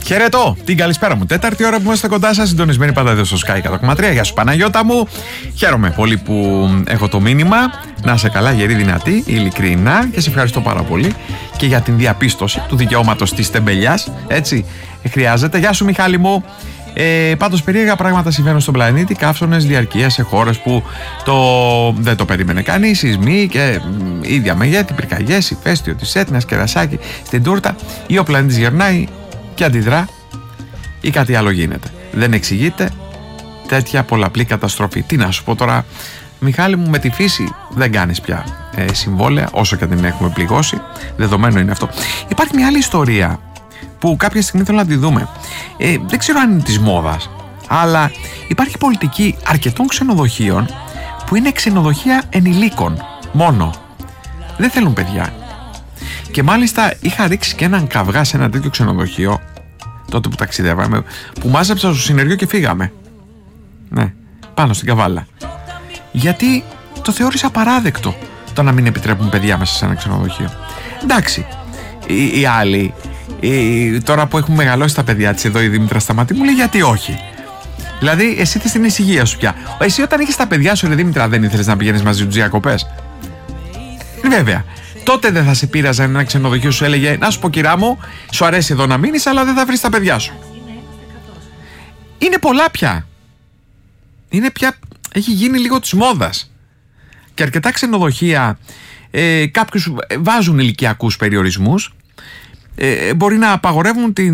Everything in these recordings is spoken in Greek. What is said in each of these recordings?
Χαιρετώ, την καλησπέρα μου. Τέταρτη ώρα που είμαστε κοντά σας, συντονισμένοι πάντα εδώ στο Sky 100,3. Γεια σου Παναγιώτα μου. Χαίρομαι πολύ που έχω το μήνυμα. Να είσαι καλά, γερή, δυνατή, ειλικρινά, και σε ευχαριστώ πάρα πολύ και για την διαπίστωση του δικαιώματος της τεμπελιάς. Έτσι χρειάζεται. Γεια σου Μιχάλη μου. Πάντως περίεργα πράγματα συμβαίνουν στον πλανήτη. Καύσωνες διαρκείας σε χώρες που δεν το περίμενε κανείς. Σεισμοί και ίδια μεγέθη, πυρκαγιές, ηφαίστειο της Έτνας, κερασάκι στην τούρτα. Ή ο πλανήτης γερνάει και αντιδρά, ή κάτι άλλο γίνεται. Δεν εξηγείται τέτοια πολλαπλή καταστροφή. Τι να σου πω τώρα, Μιχάλη μου, με τη φύση δεν κάνεις πια συμβόλαια, όσο και την έχουμε πληγώσει. Δεδομένο είναι αυτό. Υπάρχει μια άλλη ιστορία που κάποια στιγμή θέλω να τη δούμε. Δεν ξέρω αν είναι της μόδας, αλλά υπάρχει πολιτική αρκετών ξενοδοχείων που είναι ξενοδοχεία ενηλίκων μόνο. Δεν θέλουν παιδιά. Και μάλιστα είχα ρίξει και έναν καυγά σε ένα τέτοιο ξενοδοχείο τότε που ταξιδεύαμε, που μάζεψα στο συνεργείο και φύγαμε. Ναι, πάνω στην Καβάλα. Γιατί το θεώρησα απαράδεκτο το να μην επιτρέπουν παιδιά μέσα σε ένα ξενοδοχείο. Εντάξει, οι άλλοι, τώρα που έχουν μεγαλώσει τα παιδιά της, εδώ η Δήμητρα Σταματή μου λέει γιατί όχι. Δηλαδή, εσύ θες την ησυχία σου πια. Εσύ όταν είχες τα παιδιά σου, ρε Δήμητρα, δεν ήθελες να πηγαίνεις μαζί τους διακοπές? Βέβαια. Τότε δεν θα σε πείραζε ένα ξενοδοχείο, σου έλεγε να σου πω κυρά μου, σου αρέσει εδώ να μείνεις, αλλά δεν θα βρεις τα παιδιά σου. Είναι πολλά πια. Είναι πια, έχει γίνει λίγο της μόδας. Και αρκετά ξενοδοχεία, κάποιους βάζουν ηλικιακούς περιορισμούς. Μπορεί να απαγορεύουν τη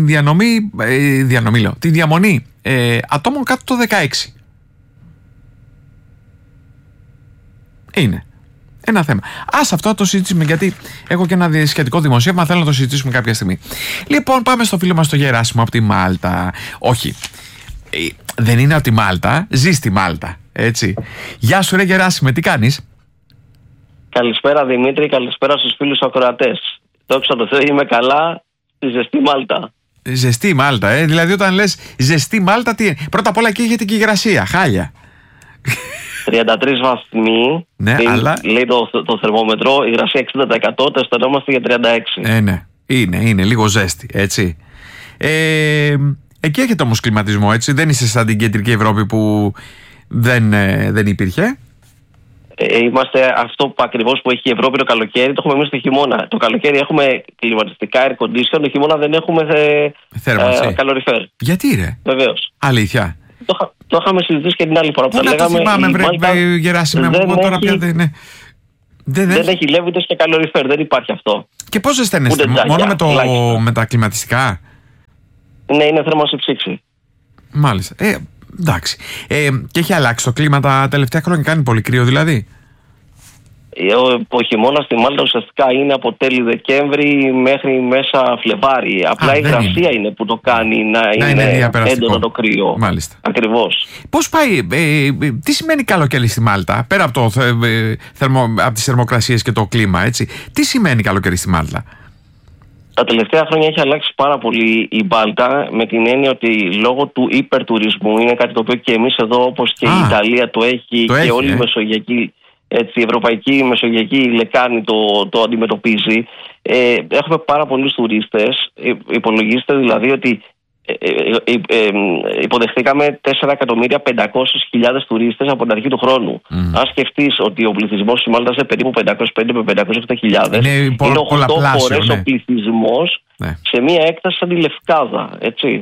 διαμονή ατόμων κάτω το 16. Είναι ένα θέμα. Ας αυτό το συζητήσουμε, γιατί έχω και ένα σχετικό δημοσίευμα, θέλω να το συζητήσουμε κάποια στιγμή. Λοιπόν, πάμε στο φίλο μας το Γεράσιμο από τη Μάλτα. Όχι, δεν είναι από τη Μάλτα, ζει στη Μάλτα, έτσι. Γεια σου ρε Γεράσιμε, τι κάνεις? Καλησπέρα Δημήτρη, καλησπέρα στους φίλους ακροατές. Δόξα τω Θεώ, είμαι καλά στη ζεστή Μάλτα. Ζεστή Μάλτα, δηλαδή όταν λες ζεστή Μάλτα, τι είναι? Πρώτα απ' όλα εκεί έχετε και υγρασία, χάλια. 33 βαθμοί, ναι, αλλά λέει το θερμόμετρο, υγρασία 60%, τεστονόμαστε για 36. Ναι, είναι λίγο ζέστη, έτσι. Εκεί έχετε όμως κλιματισμό, έτσι, δεν είσαι σαν την κεντρική Ευρώπη που δεν υπήρχε. Είμαστε αυτό που ακριβώς που έχει η Ευρώπη το καλοκαίρι, το έχουμε εμείς το χειμώνα. Το καλοκαίρι έχουμε κλιματιστικά, air condition, το χειμώνα δεν έχουμε καλοριφέρ. Γιατί ρε? Βεβαίως. Αλήθεια. Το είχαμε συζητήσει και την άλλη φορά. Πού να το θυμάμαι βρε Γεράσιμε μου, τώρα πια δεν έχει λέβητες και καλοριφέρ, δεν υπάρχει αυτό. Και πώς ζεσταίνεστε, μόνο με τα κλιματιστικά? Ναι, είναι θέρμανση ψήξη. Μάλιστα, εντάξει. Και έχει αλλάξει το κλίμα τα τελευταία χρόνια, κάνει πολύ κρύο δηλαδή? Ο χειμώνας στη Μάλτα ουσιαστικά είναι από τέλη Δεκέμβρη μέχρι μέσα Φλεβάρι. Απλά η υγρασία είναι που το κάνει να είναι έντονο το κρύο. Μάλιστα. Ακριβώς. Πώς πάει, τι σημαίνει καλοκαίρι στη Μάλτα, πέρα από τις θερμοκρασίες και το κλίμα, έτσι? Τι σημαίνει καλοκαίρι στη Μάλτα? Τα τελευταία χρόνια έχει αλλάξει πάρα πολύ η Μάλτα, με την έννοια ότι λόγω του υπερτουρισμού, είναι κάτι το οποίο και εμείς εδώ, όπως και η Ιταλία το έχει και όλη η μεσογειακή, έτσι, η ευρωπαϊκή μεσογειακή λεκάνη το αντιμετωπίζει. Έχουμε πάρα πολλούς τουρίστες. Υπολογίστε δηλαδή ότι υποδεχτήκαμε 4.500.000 τουρίστες από την αρχή του χρόνου. Αν σκεφτείς ότι ο πληθυσμός της Μάλτας είναι περίπου 505 με 507.000, είναι 8 φορές ο πληθυσμός σε μία έκταση σαν τη Λευκάδα, έτσι.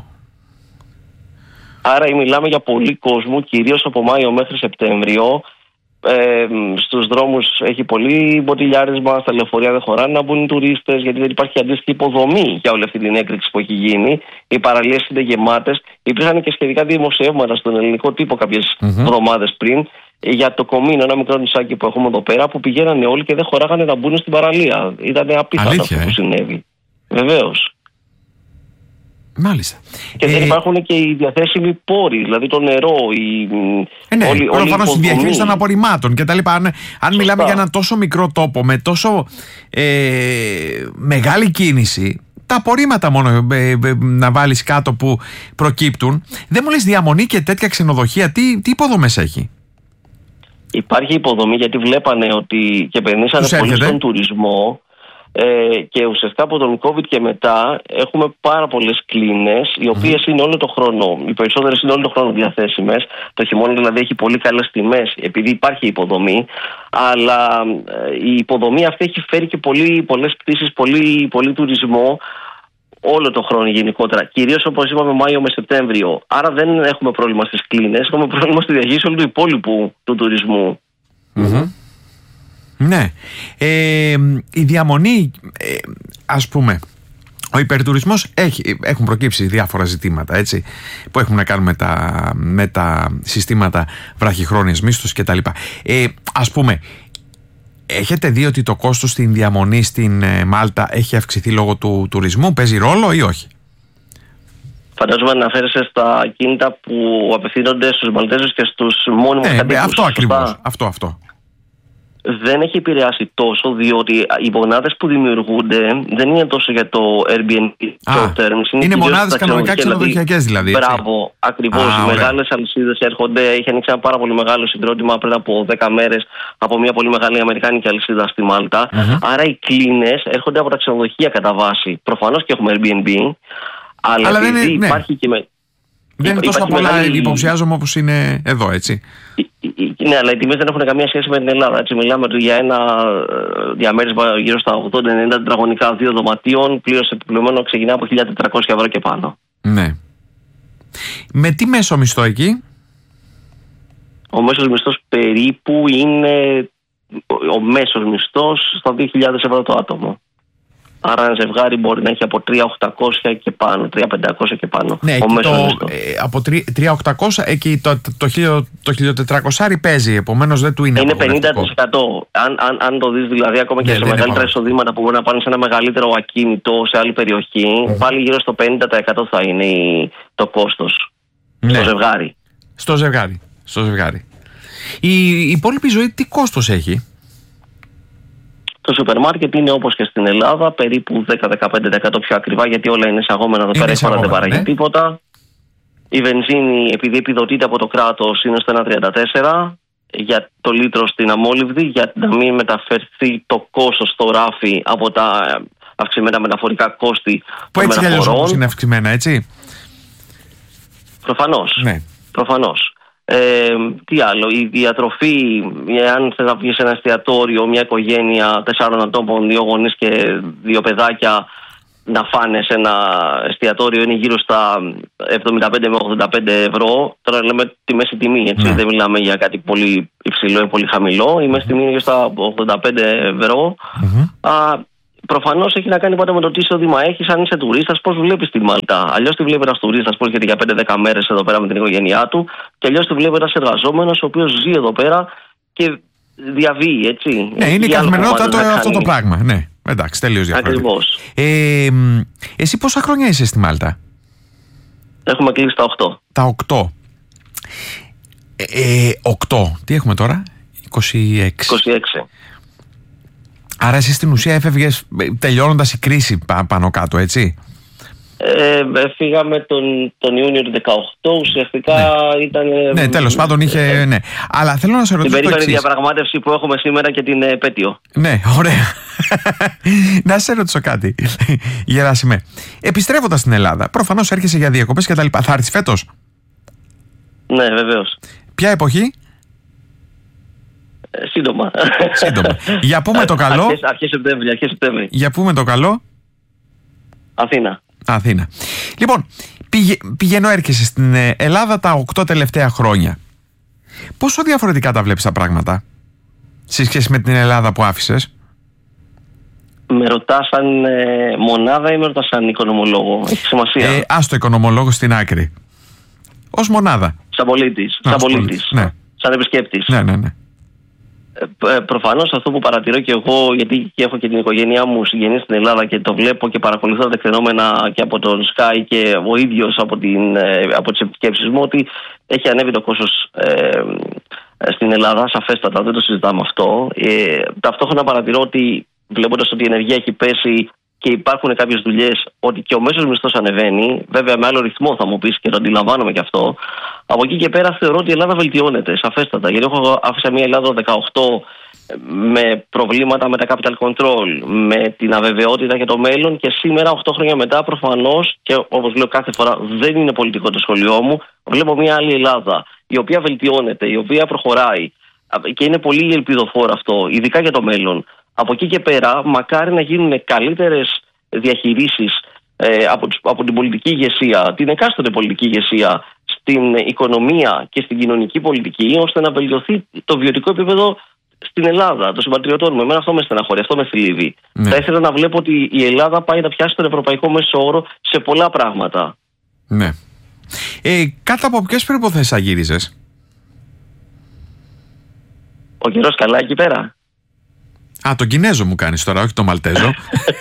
Άρα μιλάμε για πολύ κόσμο, κυρίως από Μάιο μέχρι Σεπτέμβριο. Στους δρόμους έχει πολύ μποτιλιάρισμα, στα λεωφορεία δεν χωράνε να μπουν οι τουρίστες, γιατί δεν υπάρχει αντίστοιχη υποδομή για όλη αυτή την έκρηξη που έχει γίνει. Οι παραλίες είναι γεμάτες. Υπήρχαν και σχετικά δημοσιεύματα στον ελληνικό τύπο κάποιες εβδομάδες πριν για το Κομίνο, ένα μικρό νησάκι που έχουμε εδώ πέρα, που πηγαίνανε όλοι και δεν χωράγανε να μπουν στην παραλία. Ήταν απίθανο αυτό που συνέβη. Βεβαίως. Μάλιστα. Και δεν υπάρχουν και οι διαθέσιμοι πόροι, δηλαδή το νερό, προφανώς η διαχείριση των απορριμμάτων κτλ. Αν μιλάμε για ένα τόσο μικρό τόπο με τόσο μεγάλη κίνηση, τα απορρίμματα μόνο να βάλεις κάτω που προκύπτουν. Δεν μου λες διαμονή και τέτοια ξενοδοχεία, τι υποδομές έχει? Υπάρχει υποδομή, γιατί βλέπανε ότι και επενδύσανε πολύ στον τουρισμό. Και ουσιαστικά από τον COVID και μετά έχουμε πάρα πολλές κλίνες, οι οποίες είναι όλο το χρόνο. Οι περισσότερες είναι όλο το χρόνο διαθέσιμες. Το χειμώνα δηλαδή έχει πολύ καλές τιμές, επειδή υπάρχει υποδομή. Αλλά η υποδομή αυτή έχει φέρει και πολλές πτήσεις, πολύ τουρισμό όλο το χρόνο γενικότερα. Κυρίως όπως είπαμε Μάιο με Σεπτέμβριο. Άρα δεν έχουμε πρόβλημα στις κλίνες, έχουμε πρόβλημα στη διαχείριση όλου του υπόλοιπου του τουρισμού. Ναι. Η διαμονή, ας πούμε, ο υπερτουρισμός έχουν προκύψει διάφορα ζητήματα, έτσι, που έχουν να κάνουν με τα συστήματα βραχυχρόνιας μίσθωσης κτλ. Ας πούμε, έχετε δει ότι το κόστος στην διαμονή στην Μάλτα έχει αυξηθεί λόγω του τουρισμού, παίζει ρόλο ή όχι? Φαντάζομαι να αναφέρεσαι στα κίνητα που απευθύνονται στους Μαλτέζους και στους μόνιμους κατοίκους. Αυτό ακριβώς. Αυτό. Δεν έχει επηρεάσει τόσο, διότι οι μονάδες που δημιουργούνται δεν είναι τόσο για το Airbnb short term. Είναι μονάδες κανονικά ξενοδοχειακές δηλαδή. Μπράβο, ακριβώς. Οι μεγάλες αλυσίδες έρχονται. Είχε ανοίξει ένα πάρα πολύ μεγάλο συγκρότημα πριν από 10 μέρες από μια πολύ μεγάλη αμερικάνικη αλυσίδα στη Μάλτα. Άρα οι κλίνες έρχονται από τα ξενοδοχεία κατά βάση. Προφανώς και έχουμε Airbnb, αλλά επειδή υπάρχει και δεν είναι τόσο πολλά, υποψιάζομαι, όπως είναι εδώ, έτσι. Ναι, αλλά οι τιμές δεν έχουν καμία σχέση με την Ελλάδα. Έτσι, μιλάμε για ένα διαμέρισμα γύρω στα 80-90 τετραγωνικά 2 δωματίων, πλήρως επιπληρωμένο, ξεκινά από 1.400 ευρώ και πάνω. Ναι. Με τι μέσο μισθό εκεί? Ο μέσος μισθός περίπου είναι ο μέσος μισθός στα 2.000 ευρώ το άτομο. Άρα ένα ζευγάρι μπορεί να έχει από 3.800 και πάνω, 3.500 και πάνω. Ναι, από 3.800 εκεί το 1.400 παίζει, επομένως δεν του είναι απογοητευτικό. Είναι 50%. Αν το δεις δηλαδή ακόμα και σε μεγαλύτερα εισοδήματα που μπορεί να πάνε σε ένα μεγαλύτερο ακίνητο σε άλλη περιοχή, πάλι γύρω στο 50% θα είναι το κόστος. Στο ζευγάρι. Στο ζευγάρι. Η υπόλοιπη ζωή τι κόστος έχει? Το σούπερ μάρκετ είναι όπως και στην Ελλάδα, περίπου 10-15% πιο ακριβά, γιατί όλα είναι εισαγόμενα εδώ πέρα, η χώρα δεν παράγει τίποτα. Η βενζίνη, επειδή επιδοτείται από το κράτος, είναι στο 1,34 για το λίτρο στην αμόλυβδη, για να μην μεταφερθεί το κόστος στο ράφι από τα αυξημένα μεταφορικά κόστη που έτσι κι αλλιώς είναι αυξημένα, έτσι. Προφανώς. Ναι. Προφανώς. Τι άλλο, η διατροφή, αν θες να βγεις σε ένα εστιατόριο, μια οικογένεια 4 ατόμων, 2 γονείς και 2 παιδάκια να φάνε σε ένα εστιατόριο, είναι γύρω στα 75 με 85 ευρώ. Τώρα λέμε τη μέση τιμή, έτσι, δεν μιλάμε για κάτι πολύ υψηλό ή πολύ χαμηλό. Η μέση τιμή είναι γύρω στα 85 ευρώ. Προφανώς έχει να κάνει πάντα με το τι εισόδημα έχεις, αν είσαι τουρίστας, πώς βλέπεις τη Μάλτα. Αλλιώς τη βλέπει ένας τουρίστας που έρχεται για 5-10 μέρες εδώ πέρα με την οικογένειά του, και αλλιώς τη βλέπει ένας εργαζόμενος ο οποίος ζει εδώ πέρα και διαβεί, έτσι. Ναι, είναι καθημερινότατο αυτό το πράγμα. Ναι, εντάξει, τελείως διαφορετικό. Ακριβώς. Εσύ πόσα χρόνια είσαι στη Μάλτα? Έχουμε κλείσει τα 8. Τα 8. 8. Τι έχουμε τώρα? 26. Άρα εσύ στην ουσία έφευγες τελειώνοντας η κρίση πάνω κάτω, έτσι? Φύγαμε τον Ιούνιο του 18, ουσιαστικά ήταν... Ναι, τέλος πάντων είχε... Ναι. Αλλά θέλω να σε ρωτήσω την περίπτωση διαπραγμάτευση που έχουμε σήμερα και την επέτειο. Ναι, ωραία. Να σε ρωτήσω κάτι, Γεράσιμε. Επιστρέφοντας στην Ελλάδα, προφανώς έρχεσαι για διακοπές και τα λοιπά. Θα έρθεις φέτος? Ναι, βεβαίως. Ποια εποχή? Σύντομα. Για πούμε το καλό. Αρχές Σεπτέμβρη. Για πούμε το καλό. Αθήνα. Λοιπόν, πηγαίνω έρχεσαι στην Ελλάδα τα 8 τελευταία χρόνια. Πόσο διαφορετικά τα βλέπεις τα πράγματα σε σχέση με την Ελλάδα που άφησες? Με ρωτάς σαν μονάδα ή με ρωτάς σαν οικονομολόγο? Έχει σημασία. Ας το οικονομολόγο στην άκρη. Ως μονάδα. Σαν πολίτης. Ναι. Σαν επισκέπτης. Ναι. Προφανώς αυτό που παρατηρώ και εγώ, γιατί έχω και την οικογένειά μου συγγενείς στην Ελλάδα και το βλέπω και παρακολουθώ τα τεκτενόμενα και από τον Sky και ο ίδιος από τις επισκέψεις μου, ότι έχει ανέβει το κόστος στην Ελλάδα, σαφέστατα, δεν το συζητάμε αυτό. Ταυτόχρονα παρατηρώ ότι, βλέποντας ότι η ενεργεία έχει πέσει και υπάρχουν κάποιες δουλειές, ότι και ο μέσος μισθός ανεβαίνει, βέβαια με άλλο ρυθμό θα μου πεις και το αντιλαμβάνομαι και αυτό. Από εκεί και πέρα θεωρώ ότι η Ελλάδα βελτιώνεται, σαφέστατα. Γιατί άφησα μια Ελλάδα 18 με προβλήματα με τα capital control, με την αβεβαιότητα για το μέλλον, και σήμερα 8 χρόνια μετά προφανώς, και όπως λέω κάθε φορά δεν είναι πολιτικό το σχολείο μου, βλέπω μια άλλη Ελλάδα η οποία βελτιώνεται, η οποία προχωράει, και είναι πολύ ελπιδοφόρο αυτό, ειδικά για το μέλλον. Από εκεί και πέρα μακάρι να γίνουν καλύτερες διαχειρίσεις από την πολιτική ηγεσία, την εκάστοτε πολιτική ηγεσία, στην οικονομία και στην κοινωνική πολιτική, ώστε να βελτιωθεί το βιωτικό επίπεδο στην Ελλάδα, των συμπατριωτών μου. Εμένα αυτό με στεναχωρεί, αυτό με θλίβει. Ναι. Θα ήθελα να βλέπω ότι η Ελλάδα πάει να πιάσει τον ευρωπαϊκό μέσο όρο σε πολλά πράγματα. Ναι. Κάτω από ποιες προϋποθέσεις θα γύριζες? Ο καιρός καλά εκεί πέρα? Τον Κινέζο μου κάνεις τώρα, όχι το Μαλτέζο.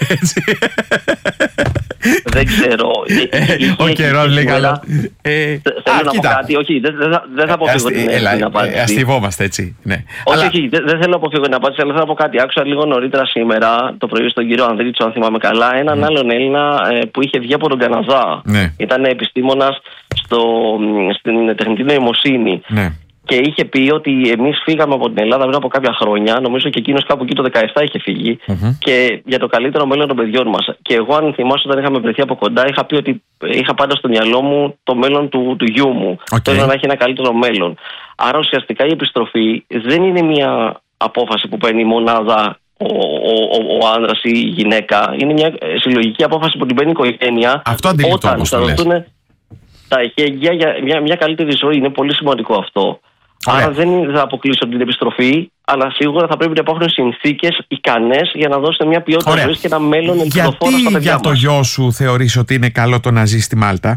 Δεν ξέρω. Ο καιρός λέει καλά. Θέλω να πω κάτι. Όχι, δεν θα αποφύγω την απάντηση. Αστειβόμαστε έτσι. Όχι, δεν θέλω να αποφύγω την απάντηση, αλλά θέλω να πω κάτι. Άκουσα λίγο νωρίτερα σήμερα το πρωί στον κύριο Ανδρίτσο, αν θυμάμαι καλά, έναν άλλον Έλληνα που είχε βγει από τον Καναδά. Ήταν επιστήμονας στην τεχνητή νοημοσύνη. Και είχε πει ότι εμείς φύγαμε από την Ελλάδα πριν από κάποια χρόνια, νομίζω και εκείνος κάπου εκεί το 17 είχε φύγει, και για το καλύτερο μέλλον των παιδιών μας. Και εγώ, αν θυμάσαι, όταν είχαμε βρεθεί από κοντά, είχα πει ότι είχα πάντα στο μυαλό μου το μέλλον του γιού μου. Θέλω να έχει ένα καλύτερο μέλλον. Άρα ουσιαστικά η επιστροφή δεν είναι μια απόφαση που παίρνει η μονάδα, ο άνδρας ή η γυναίκα. Είναι μια συλλογική απόφαση που την παίρνει η οικογένεια. Αυτό αντιληπτό, όταν θα δοθούν τα εχέγγυα για μια καλύτερη ζωή. Είναι πολύ σημαντικό αυτό. Άρα δεν θα αποκλείσω την επιστροφή, αλλά σίγουρα θα πρέπει να υπάρχουν συνθήκες ικανές για να δώσετε μια ποιότητα ζωής και ένα μέλλον ελπιδοφόρο στα παιδιά μας. Γιατί για το γιο σου θεωρείς ότι είναι καλό το να ζει στη Μάλτα?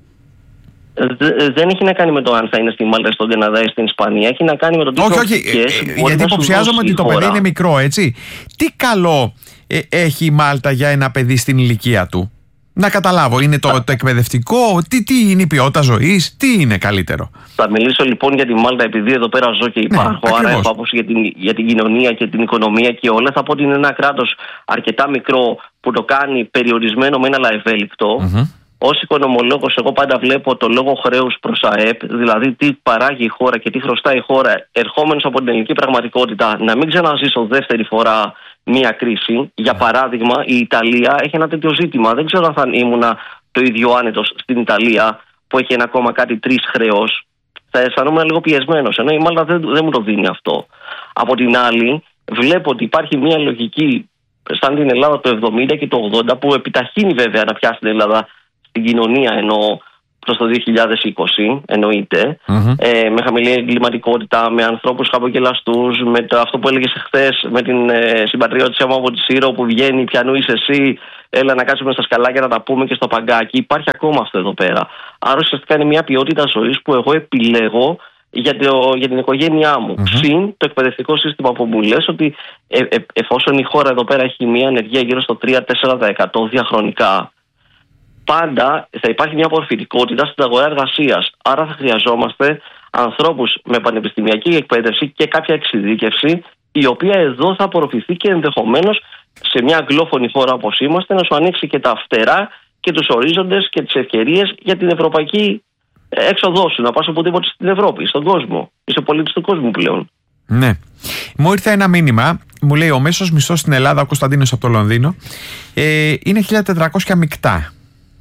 Δεν έχει να κάνει με το αν θα είναι στη Μάλτα, στον Καναδά ή στην Ισπανία. Έχει να κάνει με το τι γιατί υποψιάζομαι ότι το παιδί είναι μικρό, έτσι. Τι καλό έχει η Μάλτα για ένα παιδί στην ηλικία του? Να καταλάβω, είναι το εκπαιδευτικό, τι είναι η ποιότητα ζωής, τι είναι καλύτερο? Θα μιλήσω λοιπόν για τη Μάλτα, επειδή εδώ πέρα ζω και υπάρχω, άρα έχω άποψη για την κοινωνία και την οικονομία και όλα. Θα πω ότι είναι ένα κράτος αρκετά μικρό που το κάνει περιορισμένο μεν αλλά ευέλικτο. Ως οικονομολόγος, εγώ πάντα βλέπω το λόγο χρέους προς ΑΕΠ, δηλαδή τι παράγει η χώρα και τι χρωστάει η χώρα, ερχόμενος από την ελληνική πραγματικότητα, να μην ξαναζήσω δεύτερη φορά μία κρίση. Για παράδειγμα, η Ιταλία έχει ένα τέτοιο ζήτημα. Δεν ξέρω αν θα ήμουνα το ίδιο άνετος στην Ιταλία, που έχει 1,3 χρέος. Θα αισθανόμουν λίγο πιεσμένος, ενώ η Μάλτα δεν μου το δίνει αυτό. Από την άλλη, βλέπω ότι υπάρχει μία λογική σαν την Ελλάδα το 70 και το 80, που επιταχύνει βέβαια να πιάσει την Ελλάδα στην κοινωνία, ενώ προς το 2020 εννοείται, με χαμηλή εγκληματικότητα, με ανθρώπους χαμογελαστούς, με αυτό που έλεγες χθες, με την συμπατριώτησή μου από τη Σύρο που βγαίνει, ποιανού είσαι εσύ, έλα να κάτσουμε στα σκαλάκια να τα πούμε και στο παγκάκι. Υπάρχει ακόμα αυτό εδώ πέρα. Άρα ουσιαστικά είναι μια ποιότητα ζωής που εγώ επιλέγω για την οικογένειά μου. Συν το εκπαιδευτικό σύστημα που μου λες ότι εφόσον η χώρα εδώ πέρα έχει μια ανεργία γύρω στο 3-4% διαχρονικά, πάντα θα υπάρχει μια απορροφητικότητα στην αγορά εργασίας. Άρα θα χρειαζόμαστε ανθρώπους με πανεπιστημιακή εκπαίδευση και κάποια εξειδίκευση, η οποία εδώ θα απορροφηθεί και ενδεχομένως σε μια αγγλόφωνη χώρα όπως είμαστε να σου ανοίξει και τα φτερά και τους ορίζοντες και τις ευκαιρίες για την ευρωπαϊκή έξοδό σου. Να πας οπουδήποτε στην Ευρώπη, στον κόσμο. Είσαι πολίτης του κόσμου πλέον. Ναι. Μου ήρθε ένα μήνυμα, μου λέει ο μέσος μισθός στην Ελλάδα, ο Κωνσταντίνος από το Λονδίνο, είναι 1.400 μεικτά.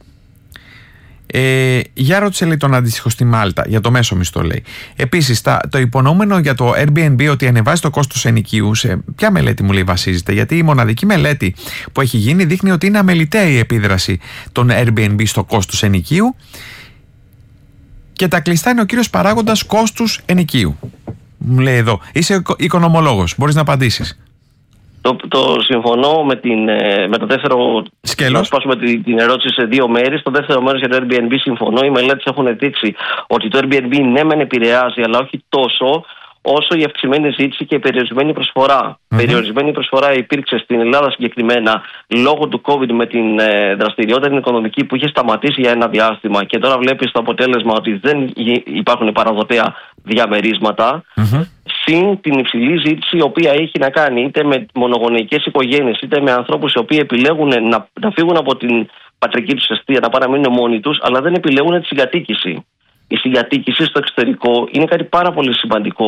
Για ρώτησε, λέει, τον αντίστοιχο στη Μάλτα για το μέσο μισθό, λέει. Επίσης, το υπονοούμενο για το Airbnb ότι ανεβάζει το κόστος ενοικίου, σε ποια μελέτη, μου λέει, βασίζεται? Γιατί η μοναδική μελέτη που έχει γίνει δείχνει ότι είναι αμεληταία η επίδραση των Airbnb στο κόστος ενοικίου, και τα κλειστά είναι ο κύριος παράγοντας κόστους ενοικίου. Μου λέει εδώ, είσαι οικονομολόγος, μπορείς να απαντήσεις. Το συμφωνώ με το δεύτερο σκέλος. Να σπάσουμε την ερώτηση σε δύο μέρη. Στο δεύτερο μέρος για το Airbnb συμφωνώ. Οι μελέτες έχουν δείξει ότι το Airbnb ναι μεν επηρεάζει, αλλά όχι τόσο όσο η αυξημένη ζήτηση και η περιορισμένη προσφορά. Περιορισμένη προσφορά υπήρξε στην Ελλάδα συγκεκριμένα λόγω του COVID, με την δραστηριότητα την οικονομική που είχε σταματήσει για ένα διάστημα, και τώρα βλέπεις το αποτέλεσμα ότι δεν υπάρχουν παραδοτέα διαμερίσματα. Συν την υψηλή ζήτηση, η οποία έχει να κάνει είτε με μονογονεϊκές οικογένειες, είτε με ανθρώπους οι οποίοι επιλέγουν να φύγουν από την πατρική τους αιστεία, να παραμείνουν μόνοι τους, αλλά δεν επιλέγουν τη συγκατοίκηση. Η συγκατοίκηση στο εξωτερικό είναι κάτι πάρα πολύ σημαντικό,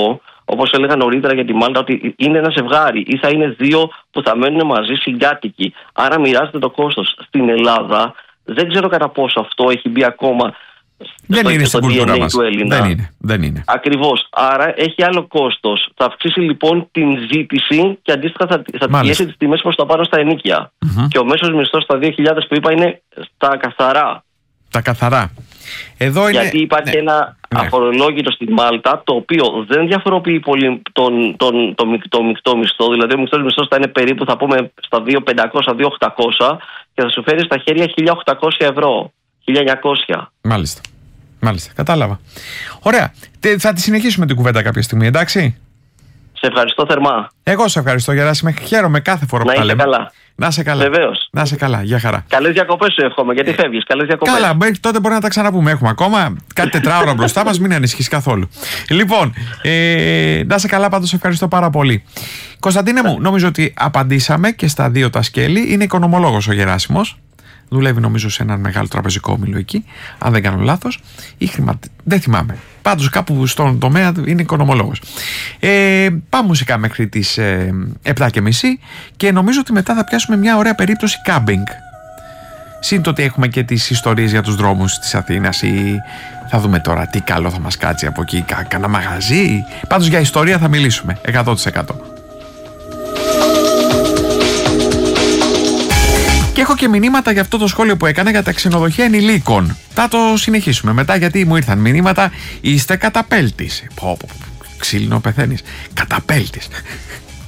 όπως έλεγα νωρίτερα για τη Μάλτα, ότι είναι ένα ζευγάρι ή θα είναι δύο που θα μένουν μαζί συγκάτοικοι. Άρα μοιράζεται το κόστος. Στην Ελλάδα δεν ξέρω κατά πόσο αυτό έχει μπει ακόμα. Δεν είναι στην κουλτούρα μας. Δεν είναι. Ακριβώς. Άρα έχει άλλο κόστος. Θα αυξήσει λοιπόν την ζήτηση και αντίστοιχα θα πιέσει τις τιμές προς τα πάνω στα ενοίκια. Και ο μέσος μισθός στα 2.000 που είπα είναι στα καθαρά. Τα καθαρά. Εδώ είναι... Γιατί υπάρχει ένα αφορολόγητο στη Μάλτα, το οποίο δεν διαφοροποιεί πολύ το μεικτό μισθό. Δηλαδή, ο μεικτός μισθός θα είναι περίπου, θα πούμε, στα 2.500-2.800 και θα σου φέρει στα χέρια 1.800 ευρώ. 1.900. Μάλιστα, κατάλαβα. Ωραία. Θα τη συνεχίσουμε την κουβέντα κάποια στιγμή, εντάξει. Σε ευχαριστώ θερμά. Εγώ σε ευχαριστώ, Γεράσιμε. Χαίρομαι κάθε φορά που τα λέμε. Καλά. Να είσαι καλά. Βεβαίως. Να είσαι καλά. Γεια χαρά. Καλές διακοπές σου εύχομαι, γιατί φεύγεις. Καλές διακοπές. Καλά, μέχρι τότε μπορεί να τα ξαναπούμε. Έχουμε ακόμα κάτι τετράωρα μπροστά μας, μην ανησυχείς καθόλου. Λοιπόν, να είσαι καλά, πάντως ευχαριστώ πάρα πολύ. Κωνσταντίνε μου, νομίζω ότι απαντήσαμε και στα δύο τα σκέλη. Είναι οικονομολόγος ο Γεράσιμος. Δουλεύει νομίζω σε έναν μεγάλο τραπεζικό όμιλο εκεί, αν δεν κάνω λάθος, ή δεν θυμάμαι. Πάντως κάπου στον τομέα είναι οικονομολόγος. Πάμε μουσικά μέχρι τις 7.30 και νομίζω ότι μετά θα πιάσουμε μια ωραία περίπτωση κάμπινγκ. Συν το ότι έχουμε και τις ιστορίες για τους δρόμους της Αθήνας ή θα δούμε τώρα τι καλό θα μας κάτσει από εκεί, κανένα μαγαζί. Πάντως για ιστορία θα μιλήσουμε 100%. Και έχω και μηνύματα για αυτό το σχόλιο που έκανα για τα ξενοδοχεία ενηλίκων. Θα το συνεχίσουμε μετά, γιατί μου ήρθαν μηνύματα. Είστε καταπέλτης. Ξύλινο πεθαίνεις. Καταπέλτης.